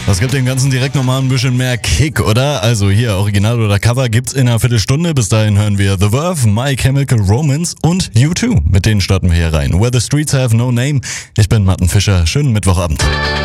Das gibt dem Ganzen direkt nochmal ein bisschen mehr Kick, oder? Also hier, Original oder Cover gibt's in einer Viertelstunde. Bis dahin hören wir The Verve, My Chemical Romance und U2. Mit denen starten wir hier rein. Where the Streets Have No Name. Ich bin Martin Fischer. Schönen Mittwochabend.